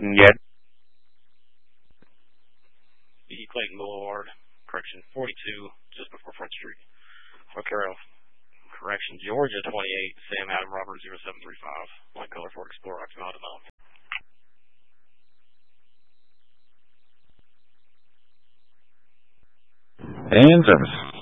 Yes. B. Clayton Boulevard, correction, 42, just before Front Street. Vaquero, correction, Georgia 28, Sam Adam Robert 0735, white color Ford Explorer, Octagon development. And service.